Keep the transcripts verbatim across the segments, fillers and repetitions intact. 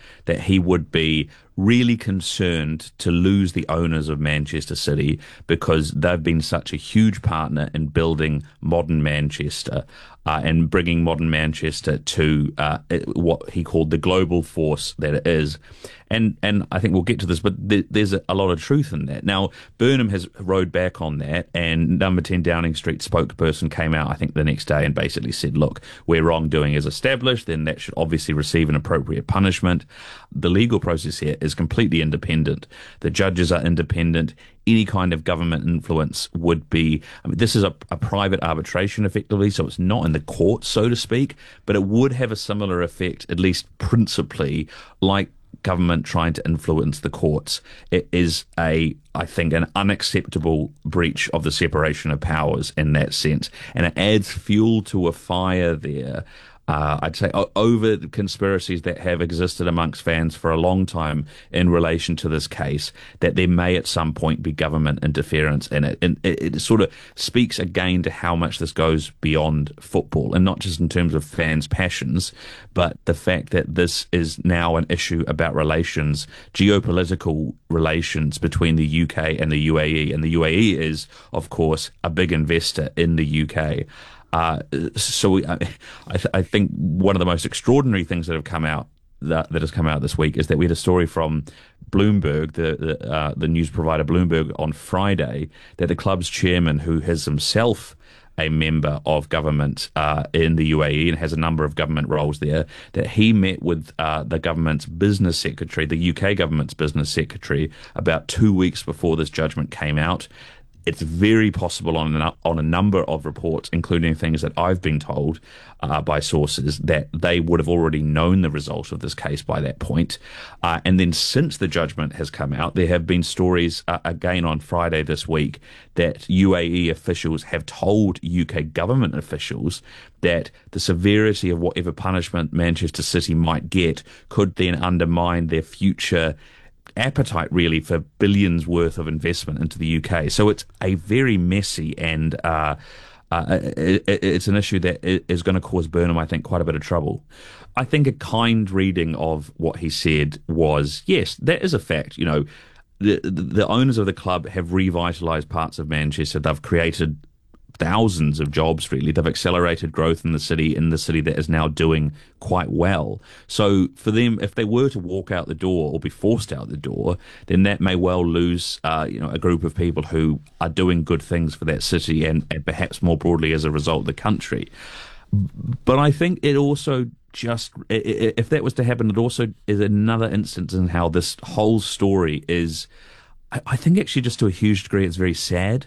that he would be really concerned to lose the owners of Manchester City because they've been such a huge partner in building modern Manchester uh, and bringing modern Manchester to uh, what he called the global force that it is. And and I think we'll get to this, but th- there's a, a lot of truth in that. Now, Burnham has rode back on that, and Number ten Downing Street spokesperson came out, I think, the next day and basically said, look, where wrongdoing is established, then that should obviously receive an appropriate punishment. The legal process here is completely independent. The judges are independent. Any kind of government influence would be, I mean, this is a, a private arbitration effectively, so it's not in the court, so to speak, but it would have a similar effect, at least principally, like government trying to influence the courts. It is a, I think, an unacceptable breach of the separation of powers in that sense. And it adds fuel to a fire there. Uh, I'd say over the conspiracies that have existed amongst fans for a long time in relation to this case, that there may at some point be government interference in it. And it, it sort of speaks again to how much this goes beyond football, and not just in terms of fans' passions, but the fact that this is now an issue about relations, geopolitical relations between the U K and the U A E. And the U A E is, of course, a big investor in the U K. Uh, so we, I, th- I think one of the most extraordinary things that have come out that, that has come out this week is that we had a story from Bloomberg, the the, uh, the news provider Bloomberg, on Friday, that the club's chairman, who has himself a member of government uh, in the U A E and has a number of government roles there, that he met with uh, the government's business secretary, the U K government's business secretary, about two weeks before this judgment came out. It's very possible on a, on a number of reports, including things that I've been told uh, by sources, that they would have already known the result of this case by that point. Uh, and then since the judgment has come out, there have been stories, uh, again on Friday this week, that U A E officials have told U K government officials that the severity of whatever punishment Manchester City might get could then undermine their future appetite, really, for billions worth of investment into the U K. So it's a very messy and uh, uh, it, it's an issue that is going to cause Burnham, I think, quite a bit of trouble. I think a kind reading of what he said was, yes, that is a fact. You know, the, the owners of the club have revitalised parts of Manchester. They've created thousands of jobs, really. They've accelerated growth in the city, in the city that is now doing quite well. So for them, if they were to walk out the door or be forced out the door, then that may well lose uh, you know, a group of people who are doing good things for that city and, and perhaps more broadly as a result the country. But I think it also just, if that was to happen, it also is another instance in how this whole story is, I think actually just to a huge degree, it's very sad.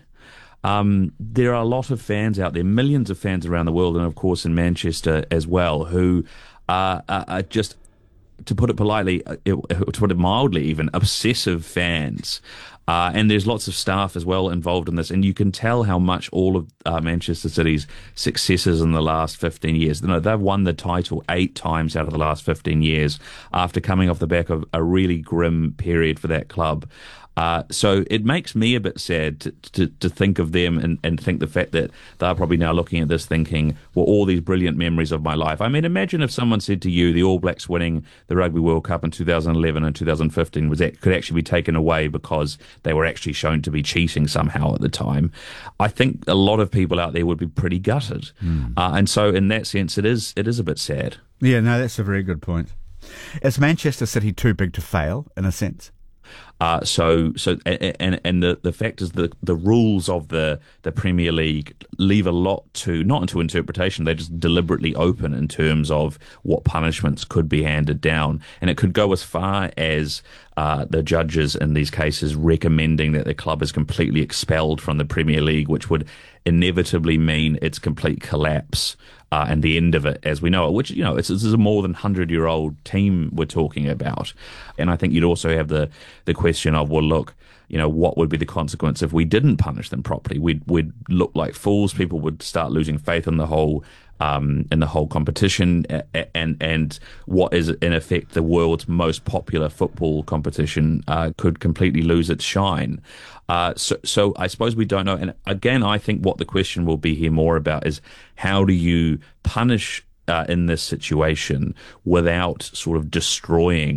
Um, there are a lot of fans out there, millions of fans around the world, and of course in Manchester as well, who are, are, are just, to put it politely, to put it mildly even, obsessive fans. Uh, and there's lots of staff as well involved in this, and you can tell how much all of uh, Manchester City's successes in the last fifteen years, you know, they've won the title eight times out of the last fifteen years after coming off the back of a really grim period for that club. Uh, so it makes me a bit sad to, to, to think of them and, and think the fact that they're probably now looking at this thinking, well, all these brilliant memories of my life. I mean, imagine if someone said to you the All Blacks winning the Rugby World Cup in two thousand eleven and two thousand fifteen was that could actually be taken away because they were actually shown to be cheating somehow at the time. I think a lot of people out there would be pretty gutted. Mm. Uh, and so in that sense, it is it is a bit sad. Yeah, no, that's a very good point. Is Manchester City too big to fail, in a sense? Uh, so, so, and and the, the fact is that the rules of the, the Premier League leave a lot to, not into interpretation, they're just deliberately open in terms of what punishments could be handed down. And it could go as far as uh, the judges in these cases recommending that the club is completely expelled from the Premier League, which would inevitably mean its complete collapse. Uh, and the end of it as we know it, which, you know, it's, this is a more than hundred-year-old team we're talking about. And I think you'd also have the, the question of, well, look, you know, what would be the consequence if we didn't punish them properly? We'd, we'd look like fools. People would start losing faith in the whole um, in the whole competition, and and what is in effect the world's most popular football competition uh, could completely lose its shine. Uh, so, so I suppose we don't know. And again, I think what the question will be here more about is how do you punish uh, in this situation without sort of destroying